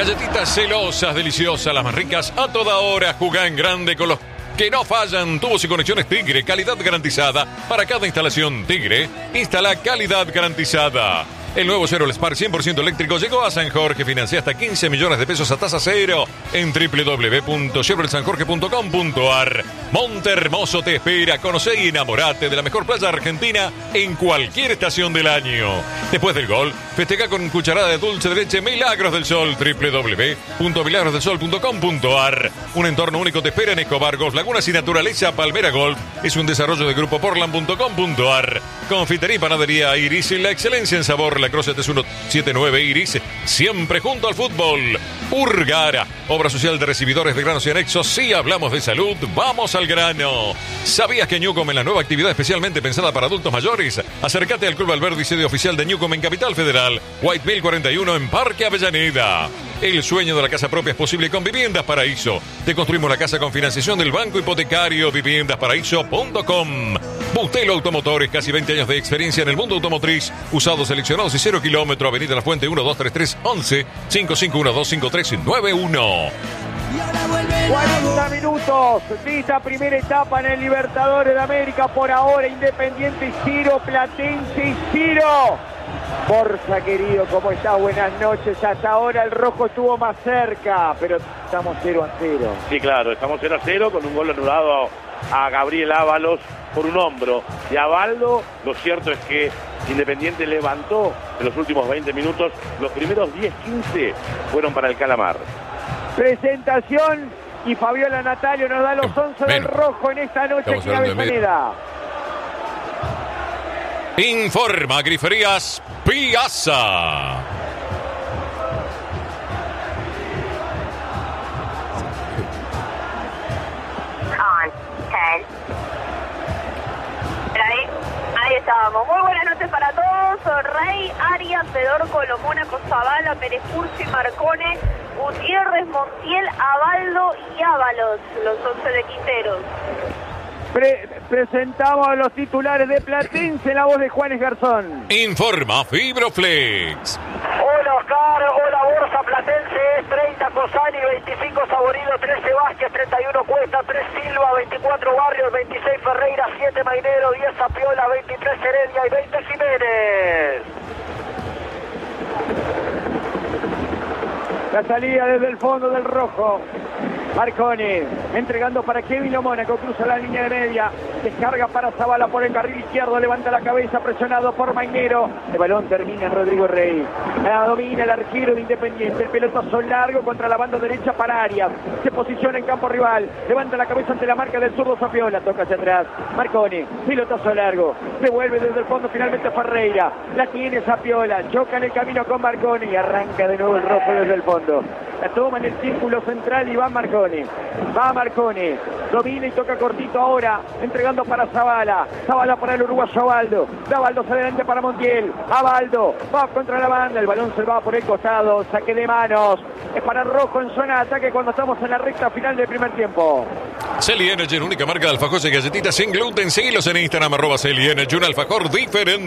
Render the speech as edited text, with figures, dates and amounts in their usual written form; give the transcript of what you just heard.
Galletitas celosas, deliciosas, las más ricas, a toda hora. Jugá en grande con los que no fallan. Tubos y conexiones Tigre, calidad garantizada. Para cada instalación Tigre, instala calidad garantizada. El nuevo Cero Spark 100% eléctrico llegó a San Jorge. Financia hasta 15 millones de pesos a tasa cero en www.chevroletsanjorge.com.ar. Montehermoso te espera. Conocé y enamorate de la mejor playa argentina en cualquier estación del año. Después del gol, festeja con cucharada de dulce de leche Milagros del Sol. www.milagrosdelsol.com.ar. Un entorno único te espera en Escobar Golf Lagunas y Naturaleza. Palmera Golf es un desarrollo de Grupo Portland.com.ar. Confitería y panadería Iris, la excelencia en sabor. La Cruz 179 Iris, siempre junto al fútbol. Urgara, obra social de recibidores de granos y anexos. Si hablamos de salud, vamos al grano. ¿Sabías que Newcom es la nueva actividad especialmente pensada para adultos mayores? Acércate al Club Alberdi, sede oficial de Newcom en Capital Federal, White Mill 41 en Parque Avellaneda. El sueño de la casa propia es posible con Viviendas Paraíso. Te construimos la casa con financiación del Banco Hipotecario. Viviendasparaíso.com. Bustelo Automotores, casi 20 años de experiencia en el mundo automotriz. Usados, seleccionados y 0 kilómetro. Avenida La Fuente 1233 11 55125391. 40 minutos de esta primera etapa en el Libertadores de América. Por ahora Independiente 0, Platense 0. Borja, querido, ¿cómo estás? Buenas noches. Hasta ahora el rojo estuvo más cerca, pero estamos 0-0. Sí, claro, estamos 0-0 con un gol anulado a Gabriel Ábalos por un hombro de Abaldo. Lo cierto es que Independiente levantó en los últimos 20 minutos. Los primeros 10-15 fueron para el Calamar. Presentación y Fabiola Natalio nos da los 11 del rojo en esta noche aquí en Avellaneda. Informa Griferías Piazza. Ahí estábamos. Muy buenas noches para todos. Rey, Arias, Fedor, Colomona, Zavala, Pérez Cursi, Marcone, Gutiérrez, Montiel, Abaldo y Ábalos, los 11 de Quinteros. Presentamos a los titulares de Platense en la voz de Juanes Garzón. Informa Fibroflex. Hola Oscar, hola Borja. Platense 30 Cosani, 25 Saborido, 13 Vázquez, 31 Cuesta, 3 Silva, 24 Barrios, 26 Ferreira, 7 Mainero, 10 Zapiola, 23 Heredia y 20 Jiménez. La salida desde el fondo del rojo. Marconi entregando para Kevin Mónaco, cruza la línea de media, descarga para Zavala por el carril izquierdo, levanta la cabeza, presionado por Mainero, el balón termina en Rodrigo Rey, la domina el arquero de Independiente, el pelotazo largo contra la banda derecha para Arias, se posiciona en campo rival, levanta la cabeza ante la marca del zurdo Zapiola, toca hacia atrás, Marconi, pelotazo largo, devuelve desde el fondo finalmente Ferreira, la tiene Zapiola, choca en el camino con Marconi y arranca de nuevo el rojo desde el fondo, la toma en el círculo central y va Marconi, domina y toca cortito ahora, entregando para Zavala para el uruguayo Abaldo, Abaldo se adelante para Montiel, Abaldo va contra la banda, el balón se va por el costado, saque de manos, es para Rojo en zona de ataque cuando estamos en la recta final del primer tiempo. Celi Energy, única marca de alfajores y galletitas sin gluten. Seguilos en Instagram, @Celi Energy, un alfajor diferente.